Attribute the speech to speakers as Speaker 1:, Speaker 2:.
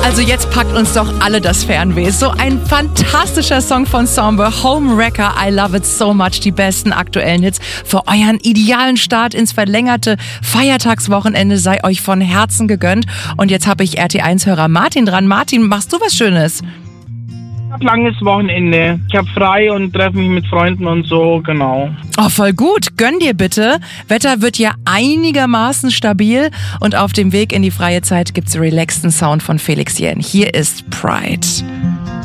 Speaker 1: Also jetzt packt uns doch alle das Fernweh. So ein fantastischer Song von Sombre, Homewrecker, I Love It So Much. Die besten aktuellen Hits für euren idealen Start ins verlängerte Feiertagswochenende sei euch von Herzen gegönnt. Und jetzt habe ich RT1-Hörer Martin dran. Martin, machst du was Schönes?
Speaker 2: Ich habe langes Wochenende. Ich habe frei und treffe mich mit Freunden und so, genau.
Speaker 1: Oh, voll gut. Gönn dir bitte. Wetter wird ja einigermaßen stabil und auf dem Weg in die freie Zeit gibt's relaxten Sound von Felix Jähn. Hier ist Pride.